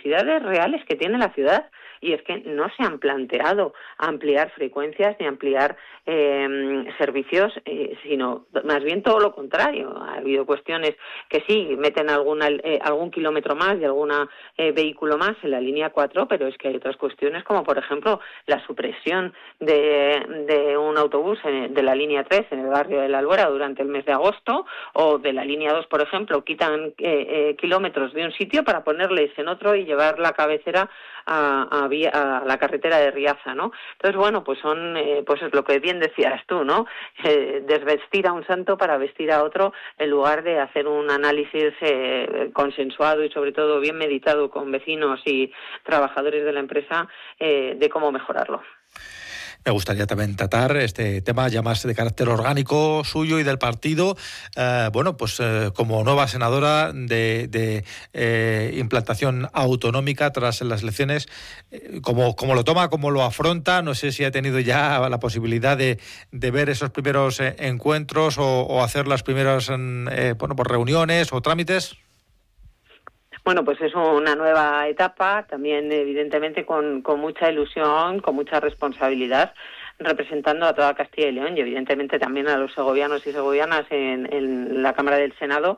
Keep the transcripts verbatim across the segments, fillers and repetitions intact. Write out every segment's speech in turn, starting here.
necesidades reales que tiene la ciudad. Y es que no se han planteado ampliar frecuencias ni ampliar eh, servicios, eh, sino más bien todo lo contrario. Ha habido cuestiones que sí, meten alguna, eh, algún kilómetro más y algún eh, vehículo más en la línea cuatro, pero es que hay otras cuestiones como, por ejemplo, la supresión de, de un autobús en, de la línea tres en el barrio de la Albuera durante el mes de agosto, o de la línea dos, por ejemplo, quitan eh, eh, kilómetros de un sitio para ponerles en otro y llevar la cabecera a, a a la carretera de Riaza, ¿no? Entonces, bueno, pues son, eh, pues es lo que bien decías tú, ¿no? Eh, desvestir a un santo para vestir a otro, en lugar de hacer un análisis eh, consensuado y sobre todo bien meditado con vecinos y trabajadores de la empresa eh, de cómo mejorarlo. Me gustaría también tratar este tema ya más de carácter orgánico suyo y del partido. Eh, bueno, pues eh, como nueva senadora de, de eh, implantación autonómica tras las elecciones, eh, ¿cómo, cómo lo toma, cómo lo afronta? No sé si ha tenido ya la posibilidad de, de ver esos primeros eh, encuentros o, o hacer las primeras eh, bueno, pues reuniones o trámites. Bueno, pues es una nueva etapa, también evidentemente con, con mucha ilusión, con mucha responsabilidad, representando a toda Castilla y León y evidentemente también a los segovianos y segovianas en, en la Cámara del Senado.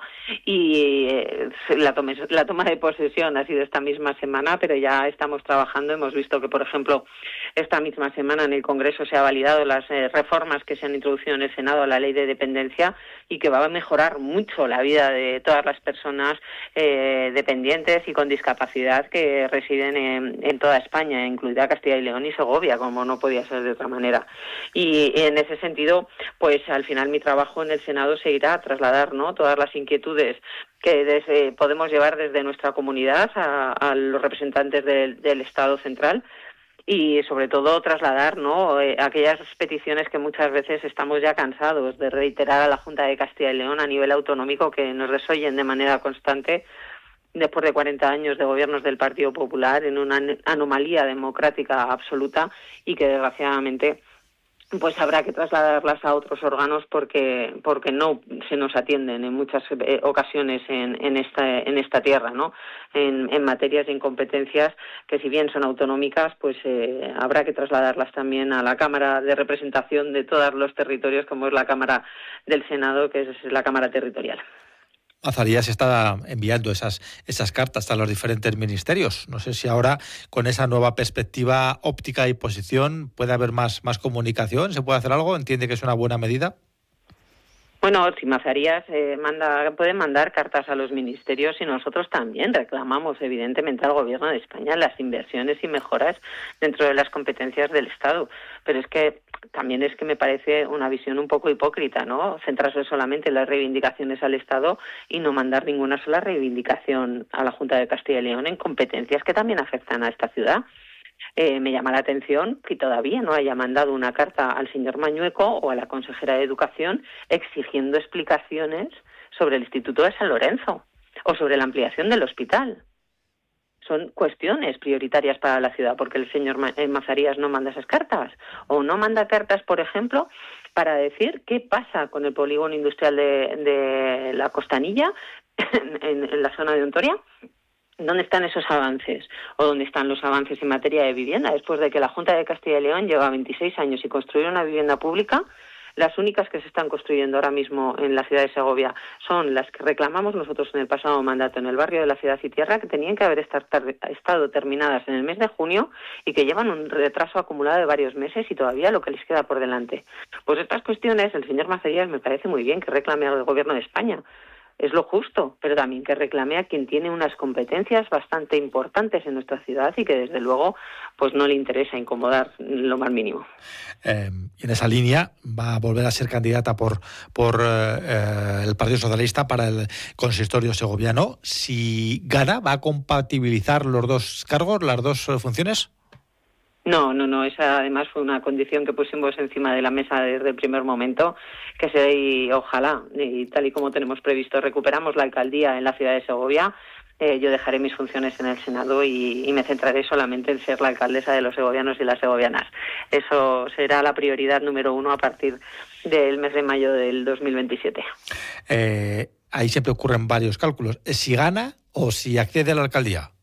Y eh, la, tome, la toma de posesión ha sido esta misma semana, pero ya estamos trabajando. Hemos visto que, por ejemplo, esta misma semana en el Congreso se ha validado las eh, reformas que se han introducido en el Senado a la Ley de Dependencia y que va a mejorar mucho la vida de todas las personas eh, dependientes y con discapacidad que residen en, en toda España, incluida Castilla y León y Segovia, como no podía ser de otra manera. Y, y en ese sentido, pues al final mi trabajo en el Senado se irá a trasladar, ¿no?, todas las inquietudes que desde, podemos llevar desde nuestra comunidad a, a los representantes del, del Estado central, y sobre todo trasladar, ¿no?, eh, aquellas peticiones que muchas veces estamos ya cansados de reiterar a la Junta de Castilla y León a nivel autonómico, que nos desoyen de manera constante después de cuarenta años de gobiernos del Partido Popular, en una anomalía democrática absoluta, y que desgraciadamente pues habrá que trasladarlas a otros órganos porque porque no se nos atienden en muchas eh, ocasiones en, en esta en esta tierra, ¿no?, en, en materias de incompetencias que, si bien son autonómicas, pues eh, habrá que trasladarlas también a la Cámara de Representación de todos los territorios, como es la Cámara del Senado, que es la Cámara Territorial. Azarías está enviando esas, esas cartas a los diferentes ministerios. No sé si ahora, con esa nueva perspectiva óptica y posición, puede haber más, más comunicación, ¿se puede hacer algo? ¿Entiende que es una buena medida? Bueno, si Mazarías eh, manda, puede mandar cartas a los ministerios, y nosotros también reclamamos, evidentemente, al Gobierno de España las inversiones y mejoras dentro de las competencias del Estado. Pero es que también es que me parece una visión un poco hipócrita, ¿no?, centrarse solamente en las reivindicaciones al Estado y no mandar ninguna sola reivindicación a la Junta de Castilla y León en competencias que también afectan a esta ciudad. Eh, me llama la atención que todavía no haya mandado una carta al señor Mañueco o a la consejera de Educación exigiendo explicaciones sobre el Instituto de San Lorenzo o sobre la ampliación del hospital. Son cuestiones prioritarias para la ciudad, porque el señor Mazarías no manda esas cartas, o no manda cartas, por ejemplo, para decir qué pasa con el polígono industrial de, de la Costanilla en, en la zona de Ontoria. ¿Dónde están esos avances? ¿O dónde están los avances en materia de vivienda? Después de que la Junta de Castilla y León lleva veintiséis años y construir una vivienda pública, las únicas que se están construyendo ahora mismo en la ciudad de Segovia son las que reclamamos nosotros en el pasado mandato en el barrio de la Ciudad y Tierra, que tenían que haber estar tar- estado terminadas en el mes de junio y que llevan un retraso acumulado de varios meses y todavía lo que les queda por delante. Pues estas cuestiones, el señor Mazarías me parece muy bien que reclame al Gobierno de España. Es lo justo, pero también que reclame a quien tiene unas competencias bastante importantes en nuestra ciudad y que desde luego pues no le interesa incomodar lo más mínimo. Eh, y en esa línea va a volver a ser candidata por, por eh, el Partido Socialista para el consistorio segoviano. Si gana, ¿va a compatibilizar los dos cargos, las dos funciones? No, no, no, esa además fue una condición que pusimos encima de la mesa desde el primer momento, que se y ojalá, y tal y como tenemos previsto, recuperamos la alcaldía en la ciudad de Segovia. Eh, yo dejaré mis funciones en el Senado y, y me centraré solamente en ser la alcaldesa de los segovianos y las segovianas. Eso será la prioridad número uno a partir del mes de mayo del dos mil veintisiete. Eh, ahí siempre ocurren varios cálculos. ¿Si gana o si accede a la alcaldía?